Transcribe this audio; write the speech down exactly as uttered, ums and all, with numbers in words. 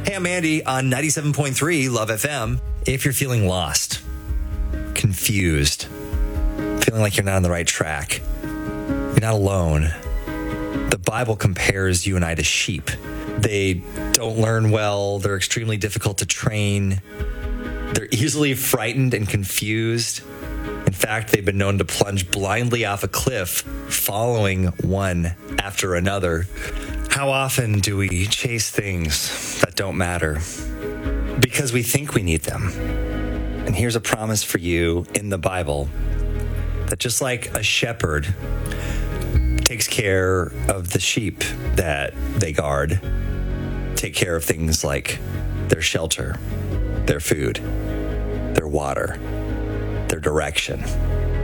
Hey, I'm Andy on ninety-seven point three Love F M. If you're feeling lost, confused, feeling like you're not on the right track, you're not alone. The Bible compares you and I to sheep. They don't learn well. They're extremely difficult to train. They're easily frightened and confused. In fact, they've been known to plunge blindly off a cliff, following one after another. How often do we chase things that don't matter because we think we need them? And here's a promise for you in the Bible that just like a shepherd takes care of the sheep that they guard, take care of things like their shelter, their food, their water, their direction,